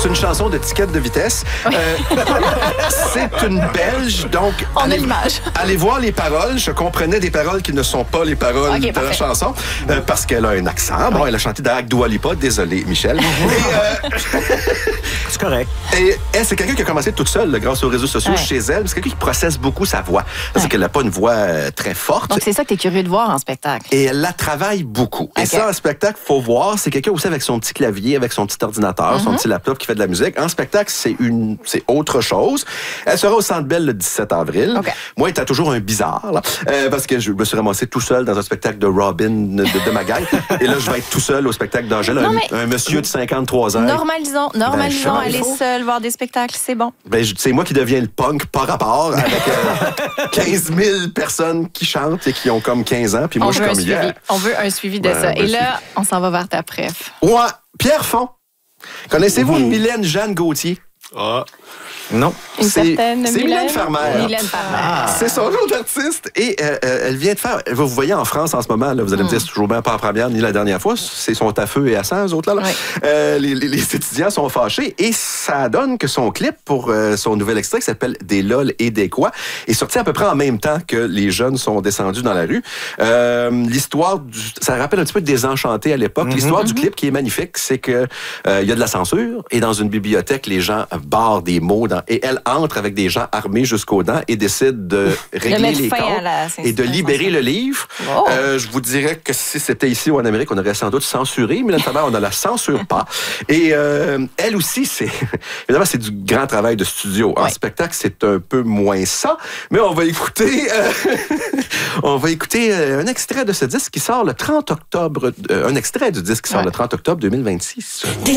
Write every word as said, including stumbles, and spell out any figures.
c'est une chanson de ticket de vitesse. Oui. Euh, c'est une Belge, donc... On allez, a l'image. Allez voir les paroles. Je comprenais des paroles qui ne sont pas les paroles okay, de parfait. la chanson, euh, parce qu'elle a un accent. Bon, oui. elle a chanté d'Arc Dua Lipa. Désolé, Michel. Et, euh, c'est correct. Et elle, c'est quelqu'un qui a commencé toute seule, là, grâce aux réseaux sociaux, ouais. chez elle. C'est quelqu'un qui processe beaucoup sa voix. Parce ouais. qu'elle n'a pas une voix euh, très forte. Donc, c'est ça que tu es curieux de voir en spectacle. Et elle la travaille beaucoup. Okay. Et ça, en spectacle, il faut voir, c'est quelqu'un aussi avec son petit clavier, avec son petit ordinateur, mm-hmm. son petit laptop qui fait de la musique. En spectacle, c'est une, c'est autre chose. Elle sera au Centre Bell le dix-sept avril. Okay. Moi, il était toujours un bizarre, là, euh, parce que je me suis ramassé tout seul dans un spectacle de Robin de, de ma gang. Et là, je vais être tout seul au spectacle d'Angèle, un, mais... un monsieur de cinquante-trois ans. Normalisons, normalisons, ben, aller seul voir des spectacles, c'est bon. Ben, c'est moi qui deviens le punk par rapport avec euh, quinze mille personnes qui chantent et qui ont comme quinze ans. Puis moi, on je suis comme hier. Yeah. On veut un suivi de ben, ça. Et là, suivi. On s'en va vers ta préf. Ouais, Pierre Font. Connaissez-vous mmh. Mylène Jeanne Gauthier? Ah. Non. Une certaine c'est Mylène Farmer. Mylène Farmer. Ah. C'est son nom d'artiste. Et euh, elle vient de faire... Vous voyez en France en ce moment, là, vous allez mm. me dire, c'est toujours bien pas en première ni la dernière fois. C'est son à feu et à sang, eux autres. Là, là. Oui. Euh, les, les, les étudiants sont fâchés. Et ça donne que son clip pour euh, son nouvel extrait qui s'appelle « Des lol et des quoi » est sorti à peu près en même temps que les jeunes sont descendus dans la rue. Euh, l'histoire, du, ça rappelle un petit peu Désenchanté à l'époque. Mm-hmm. L'histoire mm-hmm. du clip qui est magnifique, c'est qu'il euh, y a de la censure. Et dans une bibliothèque, les gens barrent des mots dans, et elle entre avec des gens armés jusqu'aux dents et décide de régler les comptes et de libérer le livre. Oh. Euh, je vous dirais que si c'était ici ou en Amérique, on aurait sans doute censuré. Mylène Farmer, on ne la censure pas. Et euh, elle aussi, c'est évidemment, c'est du grand travail de studio. En ouais. spectacle, c'est un peu moins ça. Mais on va écouter, euh, on va écouter un extrait de ce disque qui sort le trente octobre. Euh, un extrait du disque qui sort ouais. le trente octobre deux mille vingt-six.